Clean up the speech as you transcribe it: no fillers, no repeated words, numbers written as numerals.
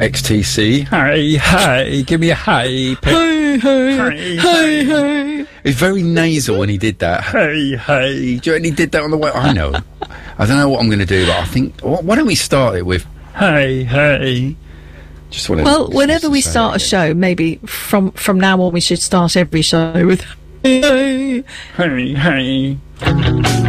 XTC. Hey, give me a hey. Hey. It's very nasal when he did that. Hey. Do you reckon he did that on the way? I know. I don't know what I'm going to do, but I think... Why don't we start it with... Hey. Just well, whenever we start a show, maybe from now on we should start every show with... Hey.